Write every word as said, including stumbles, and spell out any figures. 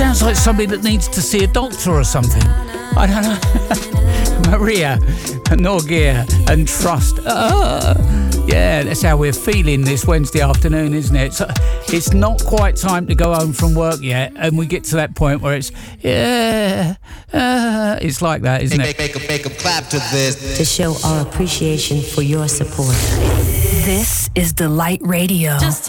Sounds like somebody that needs to see a doctor or something. I don't know. Maria, Norgear and Trust. Uh, yeah, that's how we're feeling this Wednesday afternoon, isn't it? So it's not quite time to go home from work yet, and we get to that point where it's, yeah, uh, it's like that, isn't make, it? Make, make, make a clap to this. To show our appreciation for your support. This is Delight Radio. Just